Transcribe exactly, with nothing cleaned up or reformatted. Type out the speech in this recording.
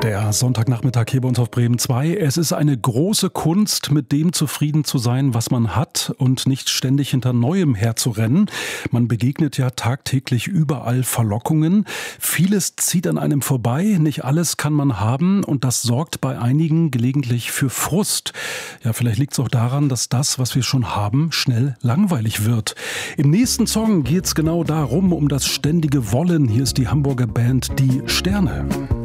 Der Sonntagnachmittag hier bei uns auf Bremen zwei. Es ist eine große Kunst, mit dem zufrieden zu sein, was man hat und nicht ständig hinter Neuem herzurennen. Man begegnet ja tagtäglich überall Verlockungen. Vieles zieht an einem vorbei, nicht alles kann man haben und das sorgt bei einigen gelegentlich für Frust. Ja, vielleicht liegt es auch daran, dass das, was wir schon haben, schnell langweilig wird. Im nächsten Song geht es genau darum, um das ständige Wollen. Hier ist die Hamburger Band Die Sterne.